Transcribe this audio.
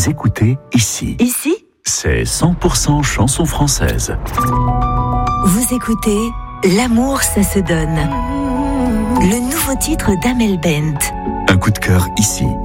Vous écoutez Ici. Ici, C'est 100% chanson française. vous écoutez L'amour, ça se donne. Le nouveau titre d'Amel Bent. Un coup de cœur ici,